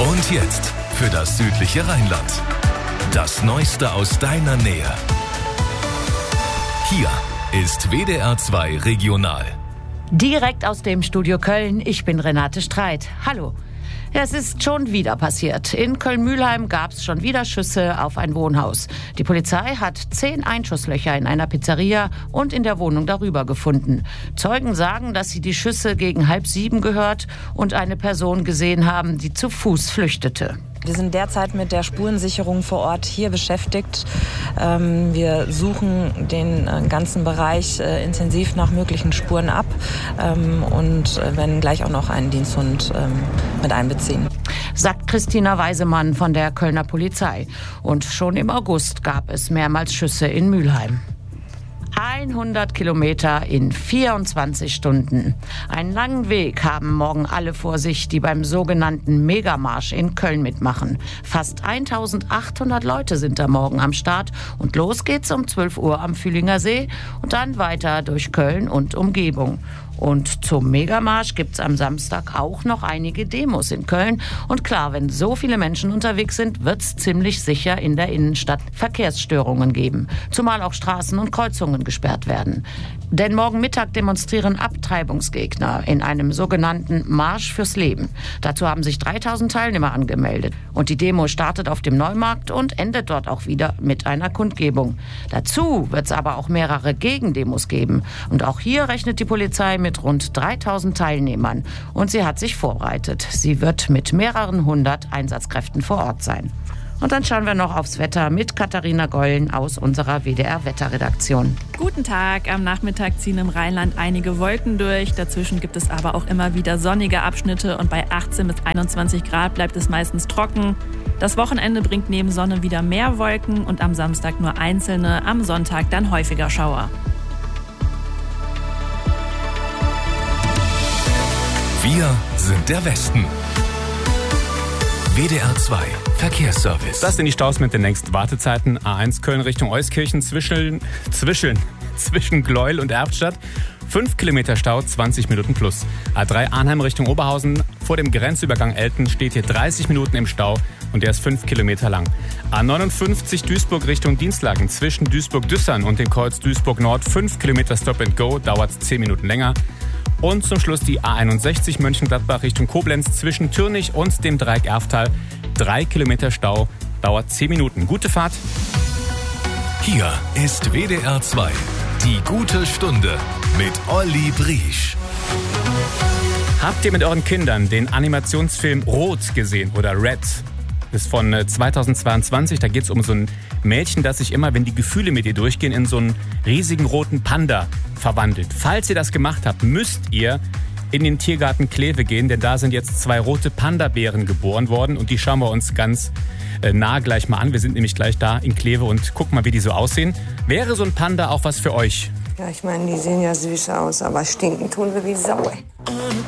Und jetzt für das südliche Rheinland. Das Neueste aus deiner Nähe. Hier ist WDR 2 Regional. Direkt aus dem Studio Köln, ich bin Renate Streit. Hallo. Ja, es ist schon wieder passiert. In Köln-Mülheim gab es schon wieder Schüsse auf ein Wohnhaus. Die Polizei hat 10 Einschusslöcher in einer Pizzeria und in der Wohnung darüber gefunden. Zeugen sagen, dass sie die Schüsse gegen 6:30 gehört und eine Person gesehen haben, die zu Fuß flüchtete. Wir sind derzeit mit der Spurensicherung vor Ort hier beschäftigt. Wir suchen den ganzen Bereich intensiv nach möglichen Spuren ab und werden gleich auch noch einen Diensthund mit einbeziehen. Sagt Christina Weisemann von der Kölner Polizei. Und schon im August gab es mehrmals Schüsse in Mülheim. 100 Kilometer in 24 Stunden. Einen langen Weg haben morgen alle vor sich, die beim sogenannten Megamarsch in Köln mitmachen. Fast 1800 Leute sind da morgen am Start und los geht's um 12 Uhr am Fühlinger See und dann weiter durch Köln und Umgebung. Und zum Megamarsch gibt's am Samstag auch noch einige Demos in Köln. Und klar, wenn so viele Menschen unterwegs sind, wird's ziemlich sicher in der Innenstadt Verkehrsstörungen geben. Zumal auch Straßen und Kreuzungen gesperrt werden. Denn morgen Mittag demonstrieren Abtreibungsgegner in einem sogenannten Marsch fürs Leben. Dazu haben sich 3000 Teilnehmer angemeldet. Und die Demo startet auf dem Neumarkt und endet dort auch wieder mit einer Kundgebung. Dazu wird's aber auch mehrere Gegendemos geben. Und auch hier rechnet die Polizei mit rund 3000 Teilnehmern. Und sie hat sich vorbereitet. Sie wird mit mehreren 100 Einsatzkräften vor Ort sein. Und dann schauen wir noch aufs Wetter mit Katharina Gollen aus unserer WDR-Wetterredaktion. Guten Tag. Am Nachmittag ziehen im Rheinland einige Wolken durch. Dazwischen gibt es aber auch immer wieder sonnige Abschnitte. Und bei 18 bis 21 Grad bleibt es meistens trocken. Das Wochenende bringt neben Sonne wieder mehr Wolken und am Samstag nur einzelne, am Sonntag dann häufiger Schauer. Wir sind der Westen. WDR 2 Verkehrsservice. Das sind die Staus mit den längsten Wartezeiten. A1 Köln Richtung Euskirchen zwischen Gleuel und Erftstadt. 5 Kilometer Stau, 20 Minuten plus. A3 Arnheim Richtung Oberhausen. Vor dem Grenzübergang Elten steht hier 30 Minuten im Stau und der ist 5 Kilometer lang. A59 Duisburg Richtung Dienstlaken zwischen Duisburg-Düssern und dem Kreuz Duisburg Nord. 5 Kilometer Stop and Go, dauert 10 Minuten länger. Und zum Schluss die A61 Mönchengladbach Richtung Koblenz zwischen Türnich und dem Dreieck Erftal. 3 Kilometer Stau, dauert 10 Minuten. Gute Fahrt. Hier ist WDR 2, die gute Stunde mit Olli Briesch. Habt ihr mit euren Kindern den Animationsfilm Rot gesehen oder Red? Das ist von 2022, da geht es um so ein Mädchen, das sich immer, wenn die Gefühle mit ihr durchgehen, in so einen riesigen roten Panda verwandelt. Falls ihr das gemacht habt, müsst ihr in den Tiergarten Kleve gehen, denn da sind jetzt 2 rote Panda-Bären geboren worden und die schauen wir uns ganz nah gleich mal an. Wir sind nämlich gleich da in Kleve und gucken mal, wie die so aussehen. Wäre so ein Panda auch was für euch? Ja, ich meine, die sehen ja süß aus, aber stinken tun sie wie Sau.